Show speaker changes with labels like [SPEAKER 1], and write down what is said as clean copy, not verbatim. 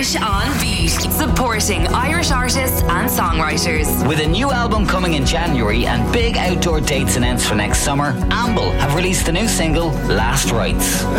[SPEAKER 1] Irish on Beat, supporting Irish artists and songwriters.
[SPEAKER 2] With a new album coming in January and big outdoor dates announced for next summer, Amble have released the new single Last Rites.